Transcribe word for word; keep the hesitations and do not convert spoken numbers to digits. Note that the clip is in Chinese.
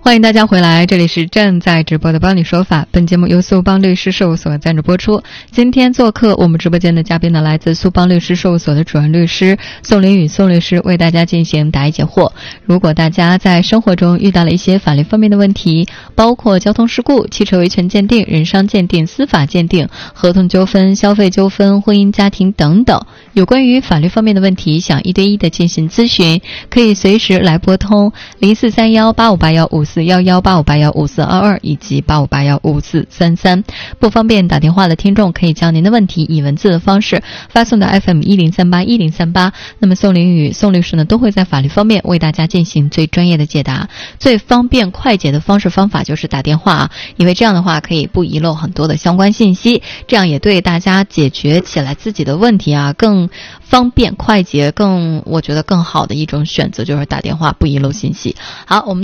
欢迎大家回来，这里是正在直播的帮你说法，本节目由苏邦律师事务所赞助播出。今天做客我们直播间的嘉宾呢，来自苏邦律师事务所的主任律师宋林宇宋律师，为大家进行答疑解惑。如果大家在生活中遇到了一些法律方面的问题，包括交通事故、汽车维权鉴定、人伤鉴定、司法鉴定、合同纠纷、消费纠纷、婚姻家庭等等，有关于法律方面的问题，想一对一的进行咨询，可以随时来拨通零四三幺八五八幺五四幺幺八五八幺五四二二以及八五八幺五四三三。不方便打电话的听众，可以将您的问题以文字的方式发送到 F M 一零三八一零三八。那么宋林宇宋律师呢，都会在法律方面为大家进行最专业的解答。最方便快捷的方式方法就是打电话啊，因为这样的话可以不遗漏很多的相关信息，这样也对大家解决起来自己的问题啊更方便快捷，更我觉得更好的一种选择就是打电话，不遗漏信息。好，我们